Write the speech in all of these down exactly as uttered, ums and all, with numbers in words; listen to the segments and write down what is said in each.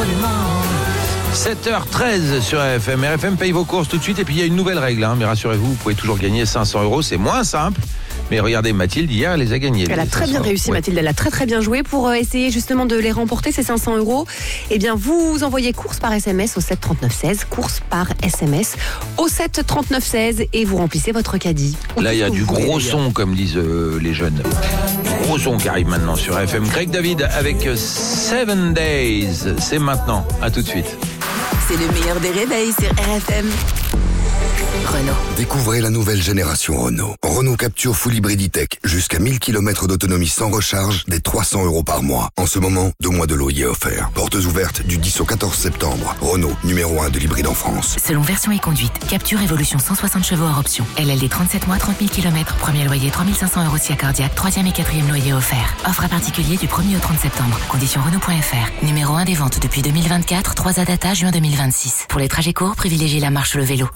sept heures treize sur R F M. R F M paye vos courses tout de suite. Et puis il y a une nouvelle règle, hein, mais rassurez-vous, vous pouvez toujours gagner cinq cents euros. C'est moins simple. Mais regardez, Mathilde, hier, elle les a gagnés. Elle a très bien réussi, ouais. Mathilde. Elle a très très bien joué pour euh, essayer justement de les remporter, ces cinq cents euros. Eh bien, vous envoyez course par S M S au sept trente-neuf seize. Course par S M S au sept trente-neuf seize et vous remplissez votre caddie. Là, il y a du gros son, comme disent euh, les jeunes. Gros son qui arrive maintenant sur R F M. Craig David avec Seven Days. C'est maintenant. À tout de suite. C'est le meilleur des réveils sur R F M. Renault. Découvrez la nouvelle génération Renault. Renault Capture Full Hybrid E-Tech. Jusqu'à mille kilomètres d'autonomie sans recharge, des trois cents euros par mois. En ce moment, deux mois de loyer offerts. Portes ouvertes du dix au quatorze septembre. Renault, numéro un de l'hybride en France. Selon version et conduite, Capture Evolution cent soixante chevaux hors option. L L D trente-sept mois, trente mille kilomètres. Premier loyer trois mille cinq cents euros si accordiaque. Troisième et quatrième loyer offert. Offre à particulier du premier au trente septembre. Conditions Renault point F R. Numéro un des ventes depuis deux mille vingt-quatre. trois à data juin deux mille vingt-six. Pour les trajets courts, privilégiez la marche ou le vélo.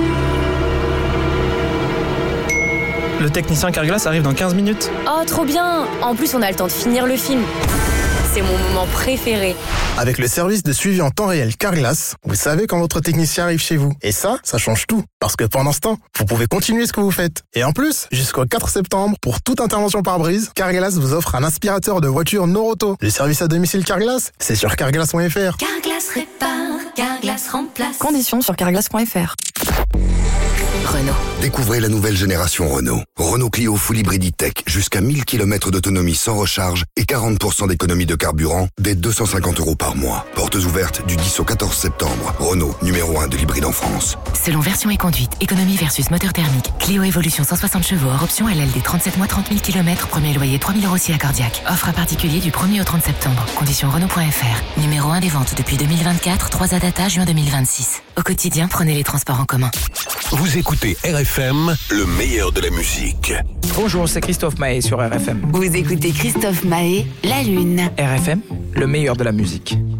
Le technicien Carglass arrive dans quinze minutes. Oh, trop bien! En plus, on a le temps de finir le film. C'est mon moment préféré. Avec le service de suivi en temps réel Carglass, vous savez quand votre technicien arrive chez vous. Et ça, ça change tout. Parce que pendant ce temps, vous pouvez continuer ce que vous faites. Et en plus, jusqu'au quatre septembre, pour toute intervention par brise, Carglass vous offre un aspirateur de voiture Noroto. Le service à domicile Carglass, c'est sur carglass point F R. Carglass répare, Carglass remplace. Conditions sur carglass point F R. Renault. Découvrez la nouvelle génération Renault. Renault Clio Full Hybrid E-Tech. Jusqu'à mille kilomètres d'autonomie sans recharge et quarante pour cent d'économie de carburant dès deux cent cinquante euros par mois. Portes ouvertes du dix au quatorze septembre. Renault, numéro un de l'hybride en France. Selon version et conduite, économie versus moteur thermique. Clio Evolution cent soixante chevaux hors option L L D trente-sept mois, trente mille kilomètres. Premier loyer trois mille euros si accordiaque. Offre à particulier du premier au trente septembre. Conditions Renault point F R. Numéro un des ventes depuis deux mille vingt-quatre. trois à data juin deux mille vingt-six. Au quotidien, prenez les transports en commun. Vous écoutez R F M, le meilleur de la musique. Bonjour, c'est Christophe Maé sur R F M. Vous écoutez Christophe Maé, La Lune. R F M, le meilleur de la musique.